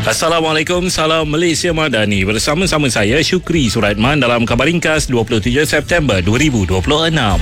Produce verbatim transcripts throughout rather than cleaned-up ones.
Assalamualaikum, salam Malaysia Madani. Bersama-sama saya Syukri Suratman dalam Khabar Ringkas dua puluh tujuh September dua ribu dua puluh enam.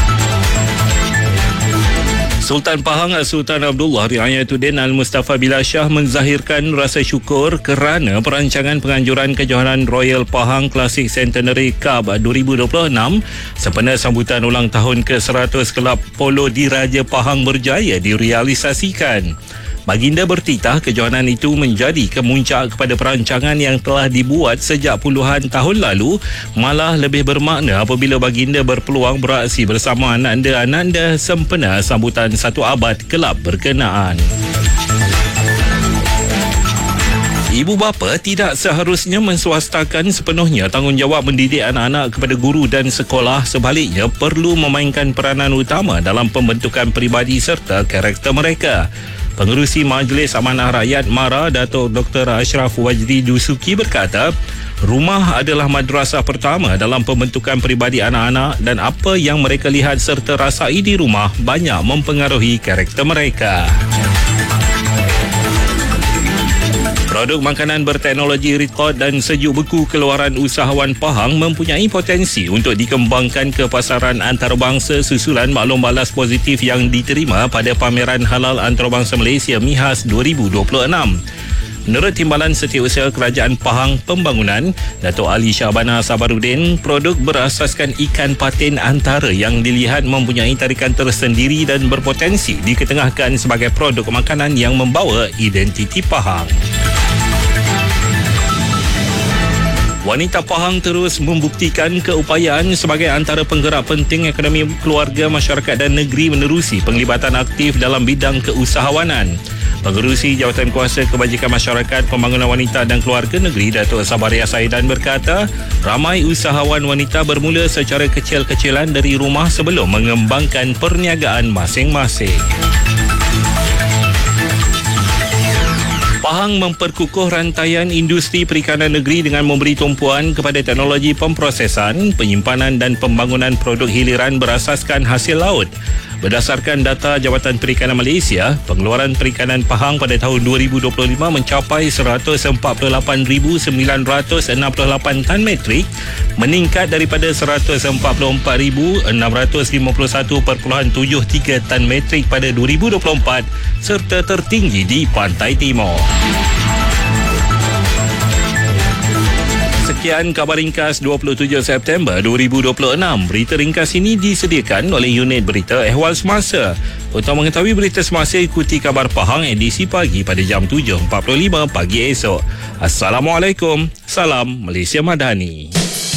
Sultan Pahang Sultan Abdullah Riayatuddin Al-Mustafa Billah Shah menzahirkan rasa syukur kerana perancangan penganjuran kejohanan Royal Pahang Classic Centenary Cup dua ribu dua puluh enam sempena sambutan ulang tahun ke seratus Kelab Polo Diraja Pahang berjaya direalisasikan. Baginda bertitah kejohanan itu menjadi kemuncak kepada perancangan yang telah dibuat sejak puluhan tahun lalu, malah lebih bermakna apabila baginda berpeluang beraksi bersama ananda-ananda sempena sambutan satu abad kelab berkenaan. Ibu bapa tidak seharusnya menswastakan sepenuhnya tanggungjawab mendidik anak-anak kepada guru dan sekolah, sebaliknya perlu memainkan peranan utama dalam pembentukan peribadi serta karakter mereka. Pengerusi Majlis Amanah Rakyat MARA, Datuk Doktor Ashraf Wajdi Dusuki berkata, rumah adalah madrasah pertama dalam pembentukan peribadi anak-anak dan apa yang mereka lihat serta rasai di rumah banyak mempengaruhi karakter mereka. Produk makanan berteknologi rekod dan sejuk beku keluaran usahawan Pahang mempunyai potensi untuk dikembangkan ke pasaran antarabangsa susulan maklum balas positif yang diterima pada pameran halal antarabangsa Malaysia MIHAS dua ribu dua puluh enam. Menurut Timbalan Setiausaha Kerajaan Pahang Pembangunan, Datuk Ali Syahbana Sabarudin, produk berasaskan ikan patin antara yang dilihat mempunyai tarikan tersendiri dan berpotensi diketengahkan sebagai produk makanan yang membawa identiti Pahang. Wanita Pahang terus membuktikan keupayaan sebagai antara penggerak penting ekonomi keluarga, masyarakat dan negeri menerusi penglibatan aktif dalam bidang keusahawanan. Pengerusi Jawatan Kuasa Kebajikan Masyarakat, Pembangunan Wanita dan Keluarga Negeri, Datuk Sabaria Saidan berkata, ramai usahawan wanita bermula secara kecil-kecilan dari rumah sebelum mengembangkan perniagaan masing-masing. Pahang memperkukuh rantaian industri perikanan negeri dengan memberi tumpuan kepada teknologi pemprosesan, penyimpanan dan pembangunan produk hiliran berasaskan hasil laut. Berdasarkan data Jabatan Perikanan Malaysia, pengeluaran perikanan Pahang pada tahun dua ribu dua puluh lima mencapai seratus empat puluh lapan ribu sembilan ratus enam puluh lapan tan metrik, meningkat daripada seratus empat puluh empat ribu enam ratus lima puluh satu perpuluhan tujuh tiga tan metrik pada dua ribu dua puluh empat serta tertinggi di Pantai Timur. Sekian Khabar Ringkas dua puluh tujuh September dua ribu dua puluh enam. Berita ringkas ini disediakan oleh unit berita Ehwal Semasa. Untuk mengetahui berita semasa, ikuti Khabar Pahang edisi pagi pada jam tujuh empat puluh lima pagi esok. Assalamualaikum. Salam Malaysia Madani.